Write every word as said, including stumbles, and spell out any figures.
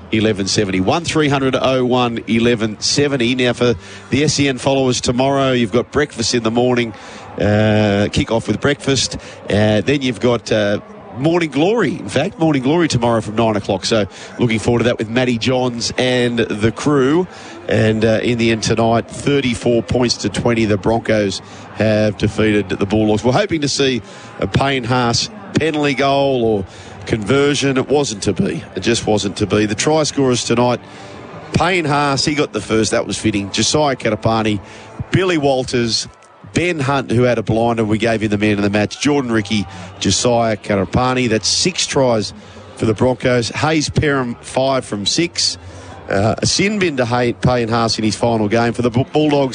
eleven seventy. one three hundred oh one eleven seventy. Now, for the S E N followers tomorrow, you've got breakfast in the morning, uh, kick off with breakfast. Uh, then you've got uh, Morning Glory. In fact, Morning Glory tomorrow from nine o'clock. So looking forward to that with Matty Johns and the crew. And uh, in the end tonight, thirty-four points to twenty, the Broncos have defeated the Bulldogs. We're hoping to see a Payne Haas penalty goal or conversion. It wasn't to be. It just wasn't to be. The try scorers tonight, Payne Haas, he got the first. That was fitting. Josiah Katapani, Billy Walters, Ben Hunt, who had a blinder. We gave him the man of the match. Jordan Ricky, Josiah Katapani. That's six tries for the Broncos. Hayes Perham, five from six. Uh, a sin bin to Hay- Payne Haas in his final game. For the Bulldogs,